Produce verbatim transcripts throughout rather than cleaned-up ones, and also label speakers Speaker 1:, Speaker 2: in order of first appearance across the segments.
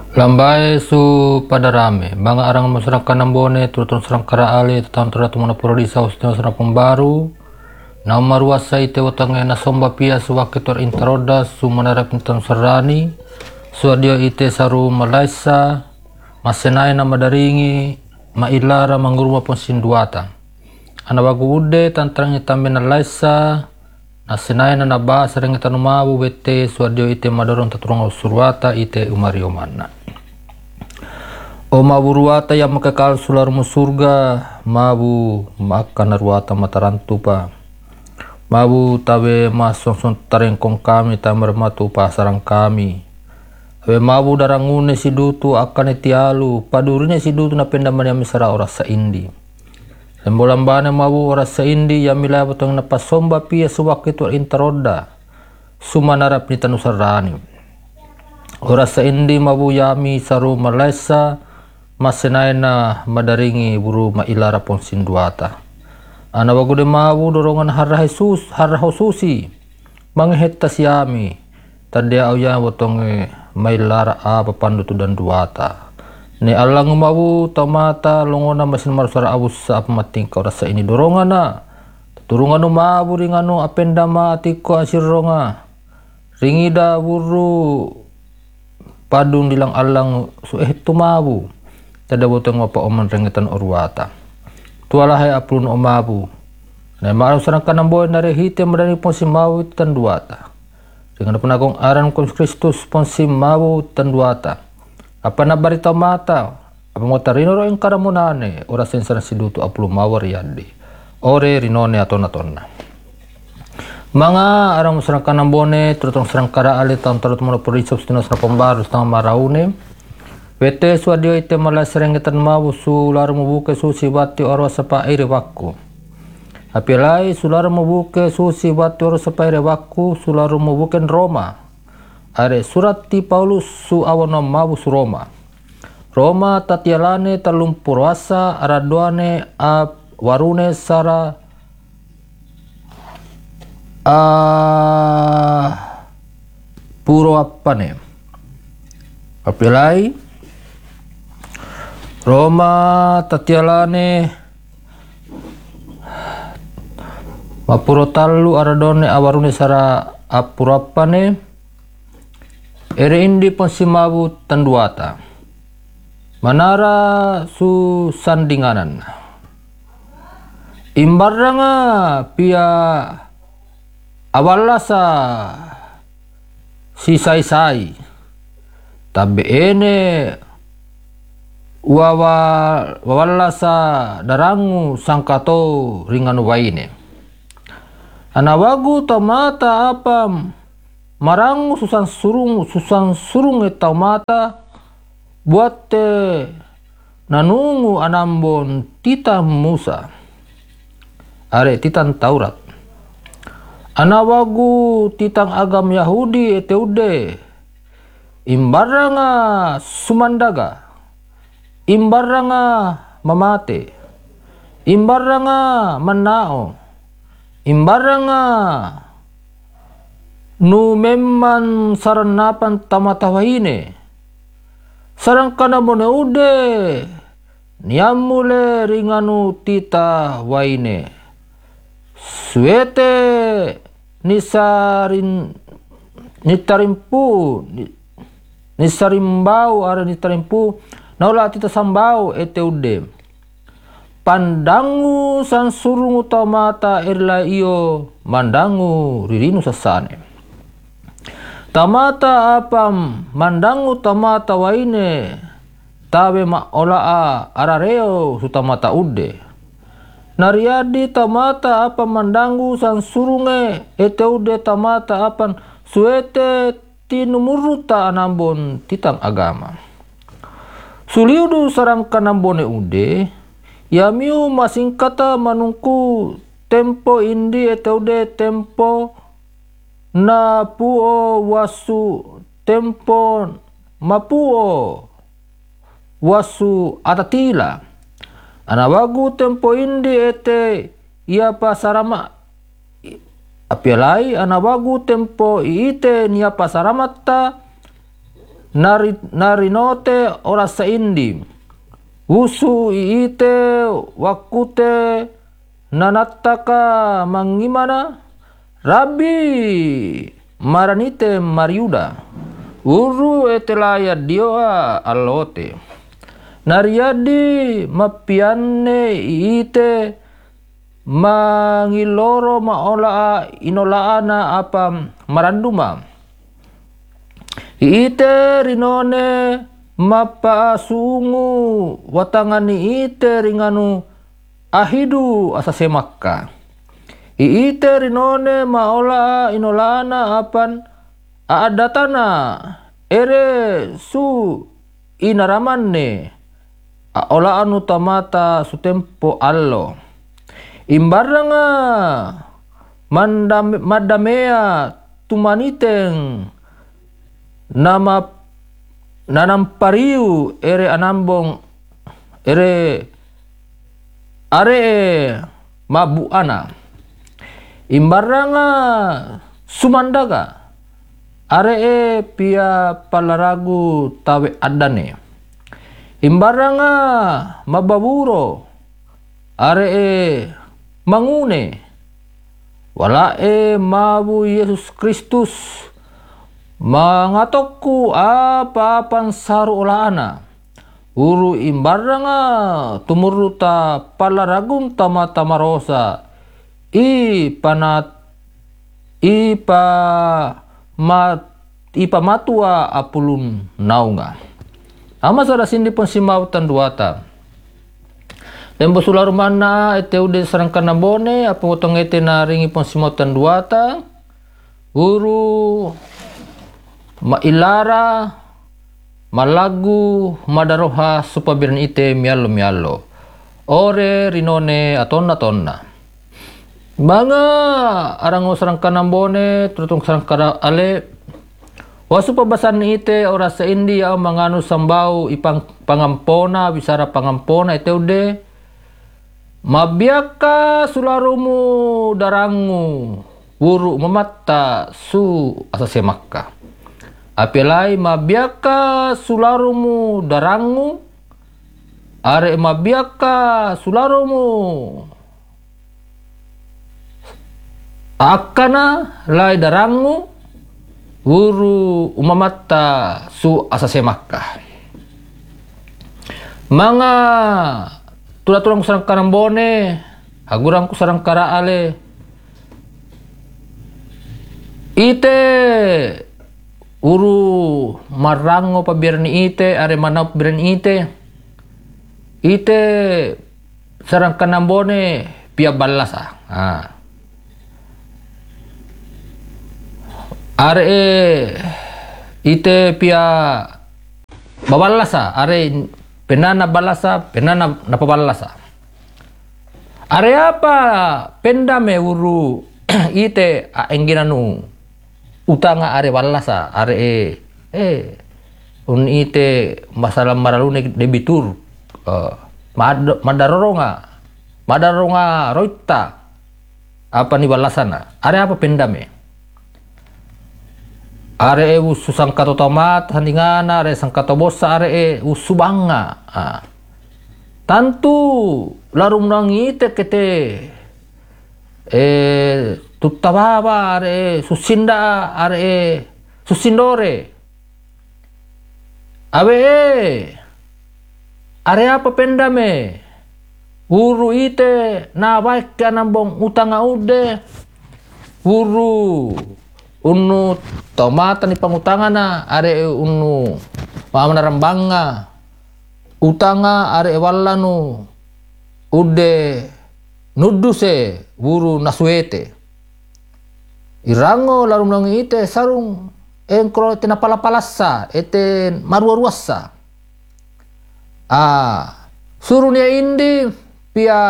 Speaker 1: Lambai su pada rame, banga arang masyarakat nambone, turutun serang kara ale, tatang teratu mana prodisa ustina serang pembaru, na maruasa ite watange na somba pia suwakitor intaroda, su manara pintan serani, su adio ite saru malaisa, masenai na madaringi, mailara manguruma pon sinduata. Anawagu ude tantarangnya tambe na laisa, na senai na naba sering kita numabu bete, su adio ite madaron taturunga surwata ite umariomana. O mabu ruwata yang makakal sularmu surga, mabu makan ruwata matarantupa, mabu tabe masong tarengkong kami tamar matu pasarang kami, abe mabu darangune sidutu akan etialu, padurine sidutu na pendaman yang misara ora sa indi, sembolambane mabu ora sa indi yang milaya botong na pasomba pia suwakitu intaroda, sumanarap ni tanusarani, ora sa indi mabu yami saru malesa, masenai na madaringi buru mailara pon sinduata. Ana wagude mawu dorongan harra Jesus harra susi manghetta siami tandea auya wotonge mailara apa pandutu dan duata. Ne Allah ngumawu tomata longona masin marusara abus sa apa matingka rasa ini dorongana turunganu mawu ringanu apendama atiko asirronga ringida buru padung dilang alang su eh tumawu tada botong apa oman rengetan orwata tualahai aplun omabu na maram sarang kanang boy na rehite madani pon si mawu tan duata dengan penagong aran kon Kristus pon si mawu tan duata apa na barita mata apa mota rinoro ing karamunane ora sensara sidutu aplu mawar yandi ore rinone atona-tona mga arang sarang kanang bone turutong sarang kara ale taon tarut mo porisop stinos na pembaru tang maraune Wete suadio ite malas serengetan mawu sular mubuke susi bati oro sapa aire wakku. Apilai sular mubuke susi bati oro sapa aire wakku sular mubuken Roma. Are surat ti Paulus su awana mawu su Roma. Roma tatialane talumpurwasa aradoane a warune sara a puro apane. Apilai Roma tatialane mapuro talu aradone awarune sara apurapane ere indi pon simabu tanduata manara su sandinganan imbaranga pia awalasa sisai-sai tabe ene wawa wawalasa darangu sangkato ringanu waine anawagu tamata apam marangu susan surung susan surung etamata buate nanungu anambon tita Musa are titan Taurat anawagu titang agam Yahudi eteude imbaranga sumandaga imbaranga mamate, imbaranga manao, imbaranga nu memang saranapan tamatawahine, sarang kana mone ude, niamule ringanu tita waine, suete nisarin nitarimpu, nisarimbau ara nitarimpu, naula tita sambau eteude pandangu san surungu tamata erla iyo mandangu ririnu sasane tamata apam mandangu tamata waine tabe ma olaa arareo su tamata ude nariadi tamata apa mandangu san surunge eteude tamata apan suete tinumuruta anambon titang agama suliudu sarang kanambone ude yamiu masingkata manungku tempo indi eteude tempo na puo wasu tempo mapuo wasu atatila anawagu tempo indi ete ia pasarama apialai anawagu tempo ite nia pasaramata nari narinote ora saindi usu iite wakute nanattaka mangimana Rabbi maranite mariuda uru etelaya dioa alote nariadi mapianne iite mangiloro maola inolaana apa maranduma iite rinone mapa sungu watangani ite ringanu ahidu asase makka iite rinone maola inolana apan aadatana ere su inaramanne aola anu tamata su tempo allo imbaranga mandame, madamea tumaniteng nama nanampariu ere anambong ere are mabu ana imbaranga sumandaga are pia palaragu tawe adane imbaranga mababuro are mangune walae mabu Yesus Kristus mangatokku apa-apan saru olahana uru imbaranga tumuruta palaragum tama-tama rosa i panat i pa mat ipa matua apulun naunga ama sada sindi pun simautan duata Lembo sular mana ete ude serangkan nabone apa utang ete naringi pun simautan duata uru mailara malagu madaroha supabiran ite mialo mialo ore rinone atonna tonna banga arang sarang kanambone tutung sarang kara ale wasu pabasan ite ora sa India manganu sambau ipang pangampona bisara pangampona ite ude mabiaka sularumu darangu wuru mamatta su asase makka apelai mabiaka sularumu darangu are mabiaka sularumu akana lai darangu wuru umamatta su asase makka manga tulang-tulang sarang karambone hagurang ku sarang kara ale ite uru marango pabirni ite are manap birni ite ite sarang kanambone pia balasa ah are ite pia babalasa are penana balasa penana napabalasa are apa pendame uru ite a engginanu utanga are balasa are e eh un ite masalah maralune debitur uh, mad madaroronga madaronga roita apa ni balasana are apa pendame are e ususang katotomat handingana are sangkato bossa are e usubanga ah. Tantu larum nang ite kete eh tuttababa are susinda are susindore abe are apa pendame uru ite na baik kanambong utanga ude uru unu tomata ni pangutangana are unu pamana rambanga utanga are wallanu ude nuduse buru nasuete irango larum nang ite sarung engkro tena palapalassa ete maruaruassa ah surunya indi pia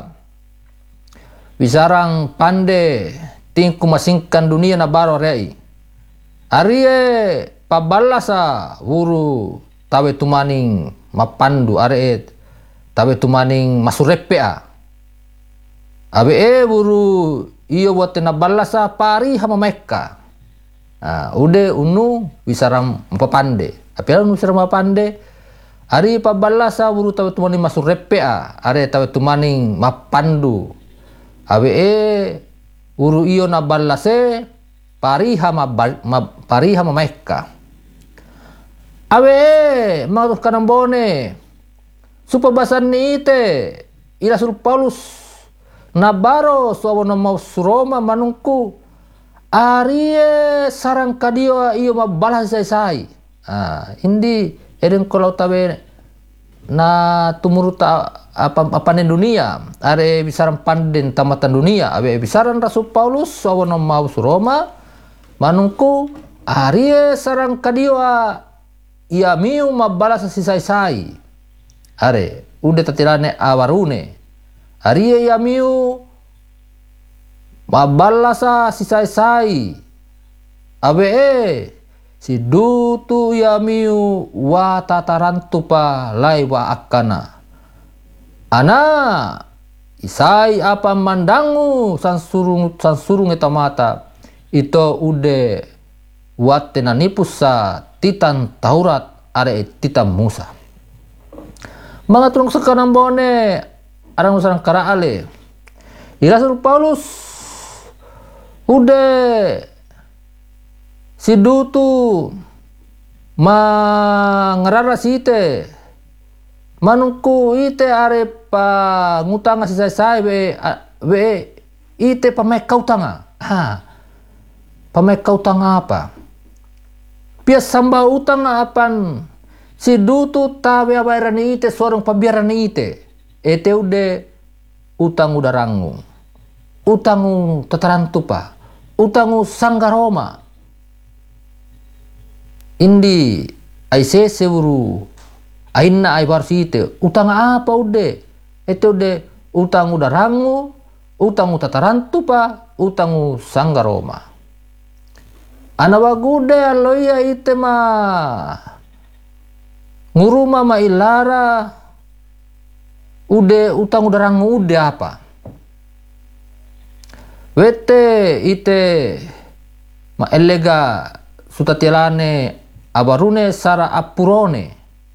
Speaker 1: bisarang pande tingku masingkan dunia na baro rei arie pabalasa buru tawe tumaning mapandu are tawe tumaning masurepe a abe e buru iyo buat na balasa pari hama meka ah ude unu bisaram papande Apela nu sira mapande ari pabalasa buru tawe tumani masuk repea are tawe tumaning mapandu awe e uru iyo na balase pariha ma, ma pariha mamaika awe e maruh kanambone supabasan ni ite ila sur Paulus nabaro suawono mau suroma manungku arie sarang kadio iyo mabalas sai sai ah indi eden kalau tawe na tumuruta apa apa nen dunia are bisaran panden tamatan dunia abe bisaran Rasul Paulus sawono mau suroma manungku arie sarang kadiwa ia miu mabalas sisai-sai are udah tatilane awarune arie ia miu mabalasa sisai-sai abe e si dutu ya miu wa tatarantupa lai wa akana ana isai apa mandangu sansurung sansurung eta mata ito ude watena nipusa titan Taurat are titan Musa mga tulong sa kanambone arang usarang karaale ila sur Paulus ude si dutu mangarara si ite manungku ite are pa ngutanga si sai we we ite pamekau tanga ha pamekau tanga apa pia samba utanga apan si dutu tawe abayaran ite sorong pabiaran ite ete ude utang udarangu utangu tatarantupa utangu sanggaroma indi ai sese uru aina ai barsite utang apa ude itu ude utang udarangu utang tatarantu pa utang sanggaroma ana bagude aloya ite ma nguruma ma ilara ude utang udarangu ude apa wete ite ma elega sutatialane abarune sara apurone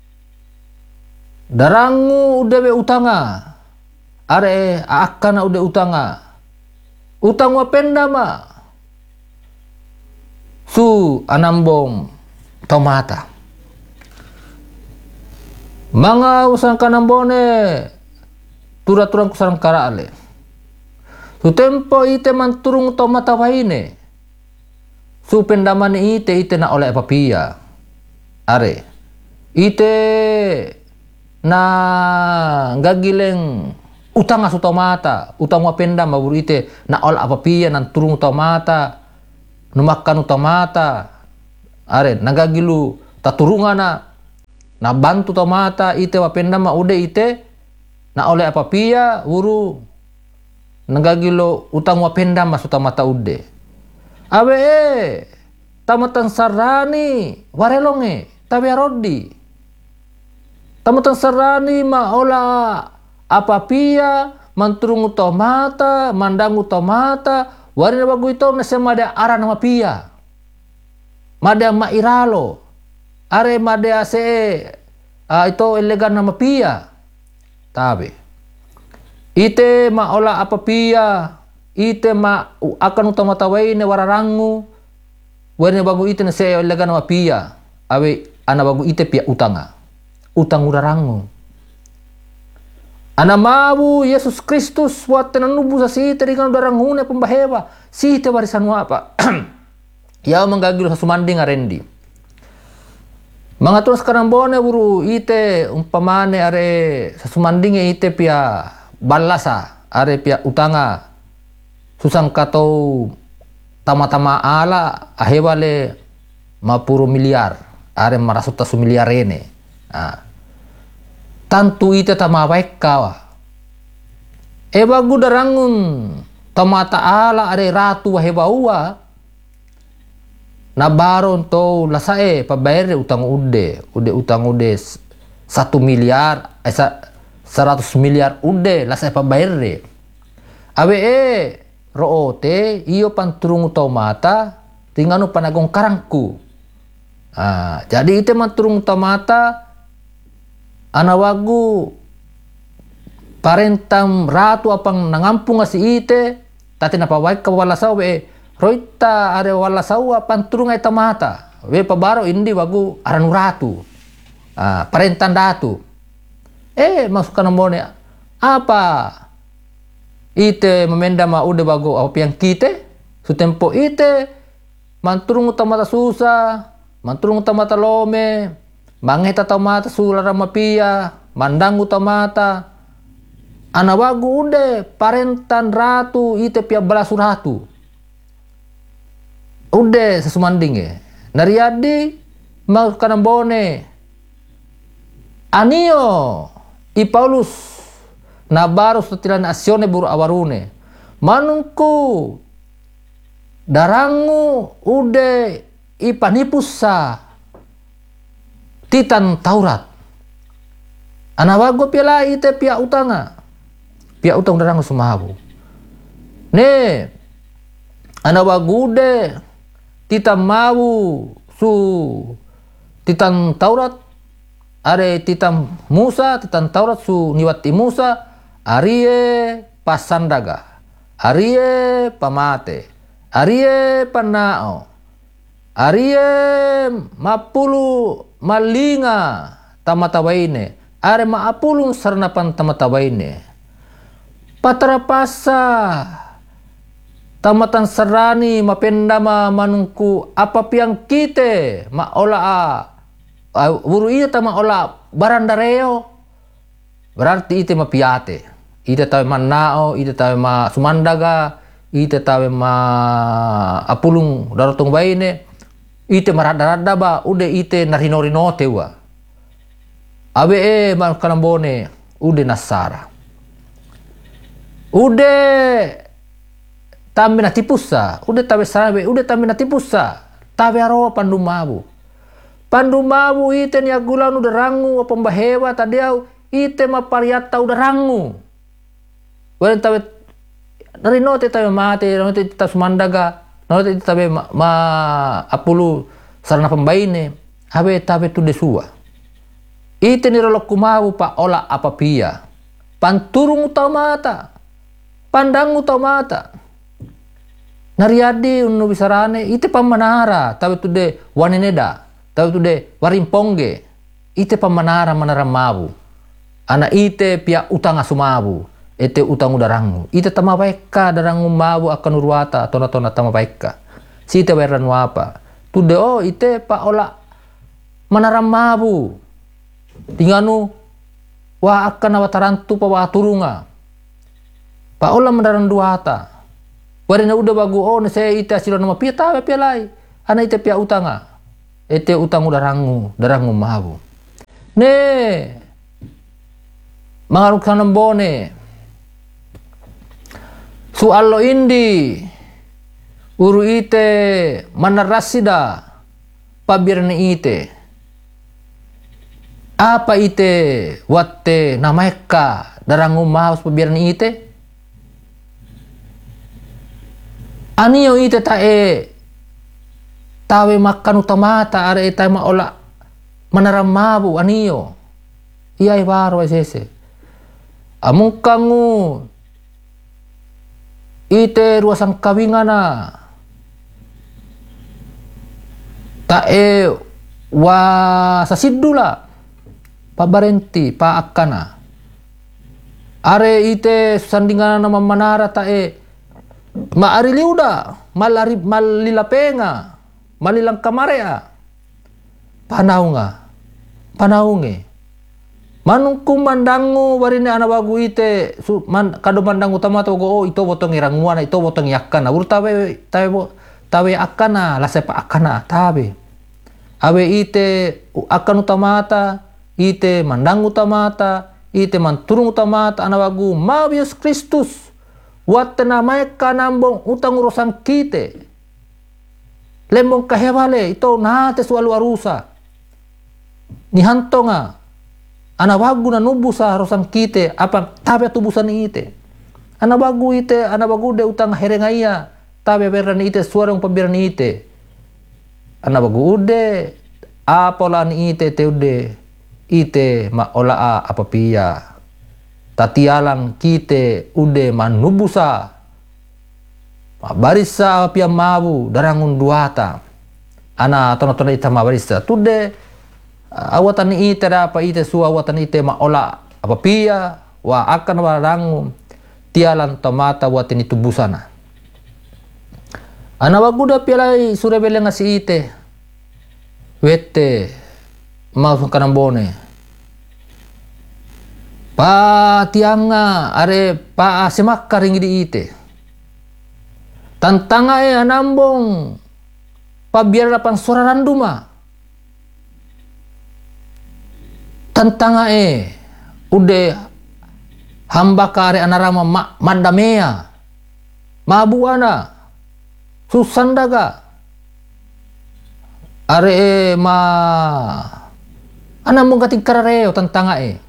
Speaker 1: darangu udewe utanga are akana ude utanga utang wapenda ma su anambong tomata mga usang kanambone turaturan kusarang karaale su tempo ite manturung tomata waine su pendaman ite ite na oleh papia are ite na gagileng utang asu tomata utang wapenda maburu ite na oleh papia nan turung tomata numakan tomata are nagagilu taturungana na bantu tomata ite wapenda ma ude ite na oleh papia uru nagagilo utang wapenda masu tomata ude awe e tamatan sarani warelonge tabe rodi tamatan sarani ma ola apa pia manturung tomata mandangu tomata warina bagu itu na semada ara nama pia mada ma iralo are mada se uh, itu elegan nama pia tabe ite ma ola apa pia ite ma akan utama tawaine wararangu warne bagu ite na seo lega na pia awe ana bagu ite pia utanga utang urarangu ana mabu Yesus Kristus wate nanubu sa site rikan udarangune pembahewa site warisan apa ya manggagil sa sumanding arendi mga tunas karambone buru ite umpamane are sa sumanding ite pia balasa are pia utanga susang katau tama-tama ala ahewale mapuro miliar are marasuta su miliar ene ah. Tantu ite tama baik kawa e bagu darangun tamata ala are ratu wahebaua na baron to lasae pabayar utang ude ude utang ude satu miliar eh, seratus miliar ude lasae pabayar awe e roote iyo panturung tomata tinganu panagong karangku Ah, jadi ite maturung tamata anawagu parentam ratu apang nangampung si ite tati napa waik ka wala saw be roita are wala saw apan turung ay tamata we pabaro indi wagu aranu ratu. Ah, parentan datu eh masuk ka nambone apa ite memenda ma ude bago apa yang kite su tempo ite manturung tamata susah manturung tamata lome mangeta tamata sulara mapia mandang utamata anawagu ude parentan ratu ite pia balasu ratu ude sesumanding e nariadi mau kanambone anio i Paulus na baru sutilan asione buru awarune manungku darangu ude ipanipusa titan Taurat anawago piala ite pia utanga pia utang darangu sumabu ne anawagude titan mawu su titan Taurat are titan Musa titan Taurat su niwati Musa arie pasandaga arie pamate arie panao arie mapulu malinga tamatawaine are maapulung sarnapan tamatawaine patarapasa tamatan serani mapendama manungku apa piang kite ma ola a buru iya tama ola barandareo berarti ite mapiate ite tawe manao ite tawe ma sumandaga ite tawe ma apulung darotong baine ite marada-rada ba ude ite narino-rino tewa abe e man kanambone ude nasara ude tambe natipusa ude tawe sarabe ude tambe natipusa tawe aro pandumabu pandumabu ite ni agulan ude rangu pembahewa tadiau ite mapariata ude rangu wen tawe narino te tawe mate narino te tawe sumandaga no te tabe ma, ma apulu sarana pembaine habe tabe tu desua ite ni rolok kumawu pa ola apa pia panturung utamata pandang utamata nariadi unu bisarane ite pamanara tabe tu de waneneda tabe tu de warimpongge ite pamanara manara mabu ana ite pia utang asumabu ete utang udarangu ite tama baika darangu mabu akan urwata tona tona tama baika site weran wapa tude oh ite pa ola manaram mabu tinganu wa akan awatarantu pa wa turunga pa ola manaran duata warina udah bagu oh ne saya ite asilo nama pia tawe pia lai ana ite pia utanga ete utang udarangu darangu mabu ne mangaruk sanambone soalo indi uru ite manarasida pabirne ite apa ite watte namaeka darangu maus pabirne ite anio ite tae tawe makan utamata are tae maola manaramabu anio iya ibaro sese amung kangu ite ruasang kawingana tae wa sasidula pabarenti pa akana are ite sandingana nama manara tae maari liuda malari malilapenga malilang kamarea panaunga panaunge manungku mandangu warine ana wagu ite su, man, kado mandangu tamata go oh ito botong iranguana ito botong yakana ur tawe tawe tawe akana lasepa akana tabe awe ite akan utamata ite mandangu tamata ite manturung utamata ana wagu mabius Kristus wat namai kanambong utang urusan kite lembong kahewale ito nate sualu arusa nihantonga ana wagu na nubu sa harusan kite apa tabe tubusan ite ana wagu ite ana wagu de utang herengaya tabe beran ite suarang pembiran ite ana wagu ude apolan ite teude ite ma ola a apa pia tatialang kite ude manubusa ma barisa pia mabu darangun duata ana tono tono ita ma barisa tude awatan ite da apa ite su awatan ite ma ola apa pia wa akan warangu tialan tomata watin itu busana ana waguda pialai sure bele ngasi ite wete mau kanambone pa tianga are pa semakka ringi di ite tantanga e anambong pa biar lapan suara randuma tantanga e ude hamba kare anarama ma, mandamea mabuana susandaga are e ma ana mong kating karareo tantanga e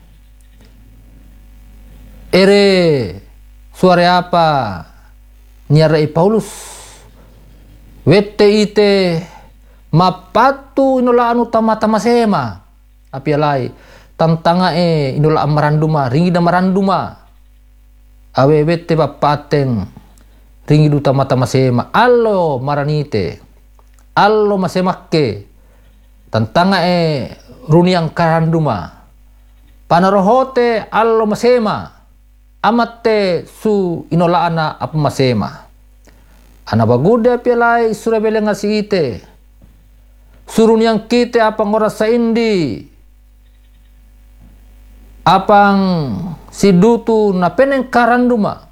Speaker 1: ere suare apa niara e Paulus wete ite mapatu inola anu tama-tama sema api alai tantanga e inola maranduma ringi da maranduma awe wete bapateng ringi du tama-tama sema allo maranite allo masemakke tantanga e runiang karanduma panarohote allo masema amate su inolaana apa masema ana bagude pialai surebele ngasi ite suruniang kite apa ngorasa indi apang sidutu na peneng karanduma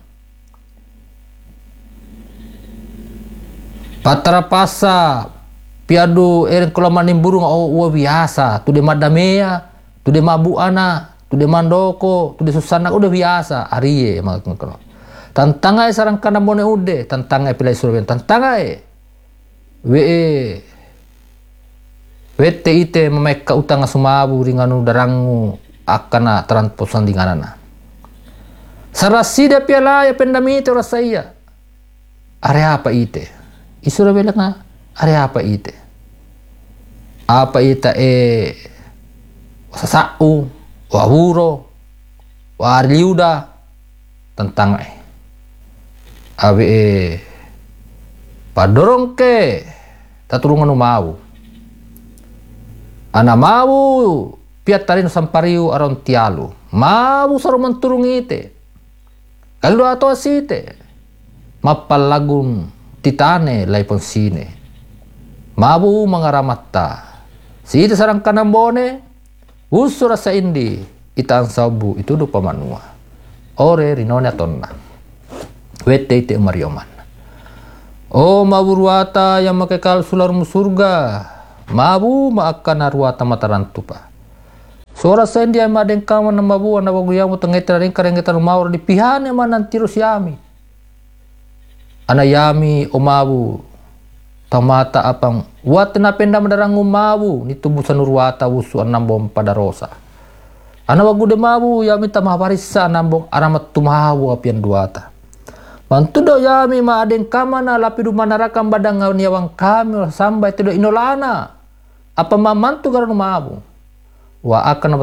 Speaker 1: patara pasa piadu eren kulaman burung o uwa biasa tude madamea tude mabuana tude mandoko tude susana udah biasa ariye makno tantanga e sarang kana mone ude tantanga e pilai surben tantanga e we wete ite memeka utanga sumabu ringanu darangu akana transportan dinganana sarasida piala ya pendamite rasaya are apa ite isura belanga are apa ite apa ita e sasau wahuro warliuda tentang e abe e padorong ke taturungan mau ana mau piat tarin sampariu aron tialu mau saruman turung ite kalau atau asite mapalagun titane laipon sine mabu mangaramatta si ite sarang kanambone usura sa indi itaan sabu itu dupa manua ore rinone atonna wete ite marioman o maburuata yang makekal sular surga mabu maakan arwata matarantupa suara sa indi ay madeng kaman na mabu na baguyamu tengete ring karengetan umawar di pihane manan tirus yami ana yami o mabu tamata apang wat na penda madarang umabu ni tubusan urwata wusu anambong padarosa ana wagude mabu yami tamaharisa anambong aramat tumahawu apian duata bantu do yami ma adeng kamana lapidu manarakam badang niawang kami sampai tidak inolana apa mamantu garan umabu wa akan